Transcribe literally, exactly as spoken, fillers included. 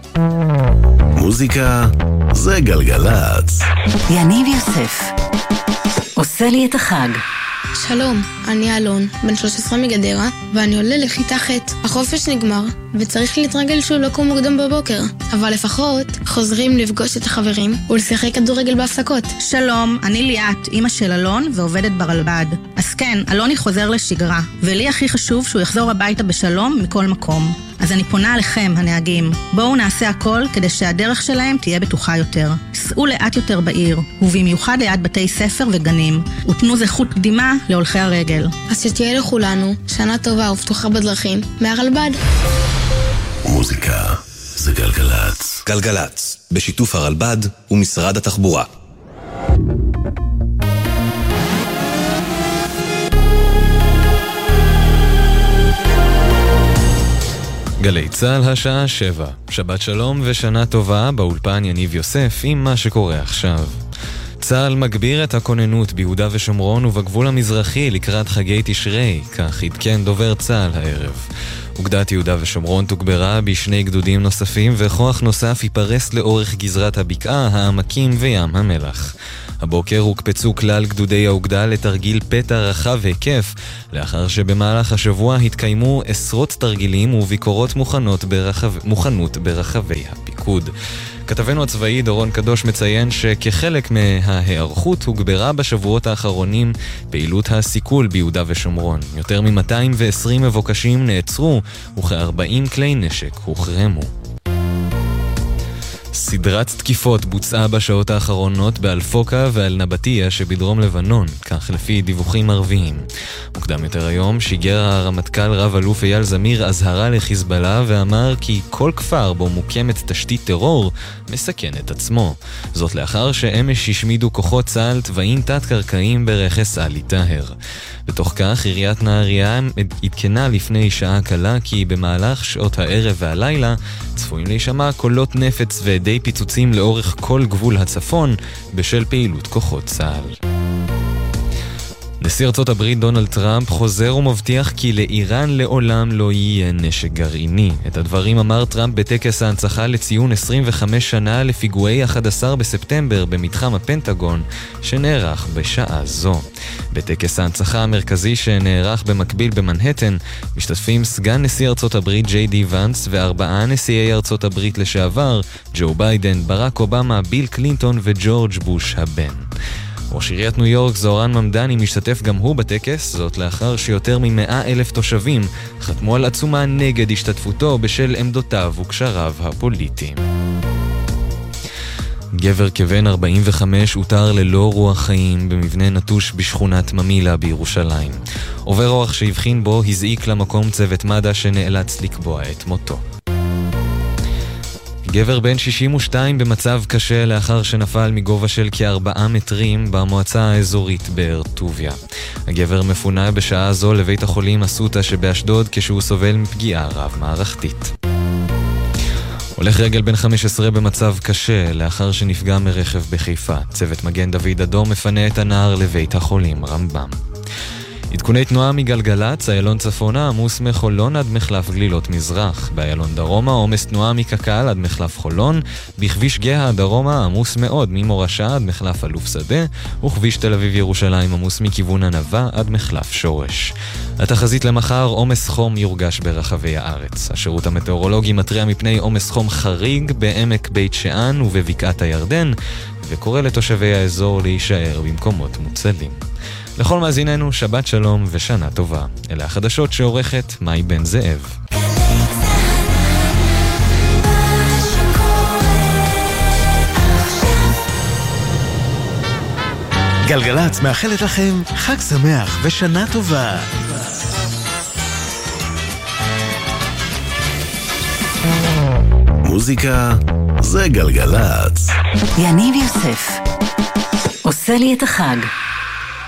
מוזיקה זה גלגלץ. יניב יוסף עושה לי את החג. שלום, אני אלון, בן שלוש עשרה מגדרה, ואני עולה לכיתה ח'. החופש נגמר, וצריך להתרגל שהוא לא קום מוקדם בבוקר. אבל לפחות חוזרים לפגוש את החברים ולשחק כדורגל בהפסקות. שלום, אני ליאת, אמא של אלון ועובדת ברלב"ד. אז כן, אלוני חוזר לשגרה, ולי הכי חשוב שהוא יחזור הביתה בשלום מכל מקום. אז אני פונה עליכם, הנהגים. בואו נעשה הכל כדי שהדרך שלהם תהיה בטוחה יותר. סעו לאט יותר בעיר, ובמיוחד ליד בתי ספר וגנים, ותנו זכות קדימה להולכי הרגל. אז שתהיה לכולנו שנה טובה ובטוחה בדרכים מהרלב"ד. מוזיקה זה גלגלץ. גלגלץ, בשיתוף הרלב"ד ומשרד התחבורה. גלי צהל השעה שבע, שבת שלום ושנה טובה, באולפן יניב יוסף עם מה שקורה עכשיו. צהל מגביר את הכוננות ביהודה ושומרון ובגבול המזרחי לקראת חגי תשרי, כך עדכן דובר צהל הערב. אוגדת יהודה ושומרון תוגברה בשני גדודים נוספים וכוח נוסף ייפרס לאורך גזרת הבקעה, העמקים וים המלח. הבוקר הוקפצו כלל גדודי האוגדה לתרגיל פתע רחב היקף, לאחר שבמהלך השבוע התקיימו עשרות תרגילים וביקורות מוכנות ברחב... מוכנות ברחבי הפיקוד. כתבנו הצבאי דורון קדוש מציין שכחלק מההיערכות הוגברה בשבועות האחרונים פעילות הסיכול ביהודה ושומרון. יותר מ-מאתיים ועשרים מבוקשים נעצרו וכ-ארבעים כלי נשק הוחרמו. סדרת תקיפות בוצעה בשעות האחרונות באלפוקה ועל נבטיה שבדרום לבנון, כך לפי דיווחים ערביים. מוקדם יותר היום שיגר הרמטכ"ל רב אלוף אייל זמיר אזהרה לחיזבאללה ואמר כי כל כפר בו מוקמת תשתית טרור מסכן את עצמו. זאת לאחר שאמש השמידו כוחות צה"ל תוואים תת-קרקעיים ברכס עלי טהר. בתוך כך עיריית נהריה עדכנה לפני שעה קלה כי במהלך שעות הערב והלילה צפויים להישמע קולות נפץ ועדי פיצוצים לאורך כל גבול הצפון בשל פעילות כוחות צה"ל. נשיא ארצות הברית דונלד טראמפ חוזר ומבטיח כי לאיראן לעולם לא יהיה נשק גרעיני. את הדברים אמר טראמפ בטקס ההנצחה לציון עשרים וחמש שנה לפיגועי אחד עשר בספטמבר במתחם הפנטגון שנערך בשעה זו. בטקס ההנצחה המרכזי שנערך במקביל במנהטן משתתפים סגן נשיא ארצות הברית ג'יי די ונס וארבעה נשיאי ארצות הברית לשעבר, ג'ו ביידן, ברק אובמה, ביל קלינטון וג'ורג' בוש הבן. ראש עיריית ניו יורק זוהרן ממדני משתתף גם הוא בטקס, זאת לאחר שיותר ממאה אלף תושבים חתמו על עצומה נגד השתתפותו בשל עמדותיו וקשריו הפוליטיים. גבר כבן ארבעים וחמש הותר ללא רוח חיים במבנה נטוש בשכונת ממילה בירושלים. עובר אורח שהבחין בו הזעיק למקום צוות מד"א שנאלץ לקבוע את מותו. גבר בן שישים ושתיים במצב קשה לאחר שנפל מגובה של כארבעה מטרים במועצה האזורית באר טוביה. הגבר מפונה בשעה זו לבית החולים אסותא שבאשדוד כשהוא סובל מפגיעה רב מערכתית. הולך רגל בן חמש עשרה במצב קשה לאחר שנפגע מרכב בחיפה. צוות מגן דוד אדום מפנה את הנער לבית החולים רמב"ם. עדכוני תנועה מגלגלץ, איילון צפונה עמוס מחולון עד מחלף גלילות מזרח. באיילון דרומה עומס תנועה מקק"ל עד מחלף חולון. בכביש גאה הדרומה עמוס מאוד ממורשה עד מחלף אלוף שדה, וכביש תל אביב ירושלים עמוס מכיוון ענבה עד מחלף שורש. התחזית למחר, עומס חום יורגש ברחבי הארץ. השירות המטאורולוגי מתריע מפני עומס חום חריג בעמק בית שאן ובבקעת הירדן, וקורא לתושבי האזור להישאר במקומות מוצלים. לכל מאזיננו, שבת שלום ושנה טובה. אלה החדשות שעורכת מאי בן זאב. גלגלץ מאחלת לכם חג שמח ושנה טובה. מוזיקה זה גלגלץ. יניב יוסף עושה לי את החג.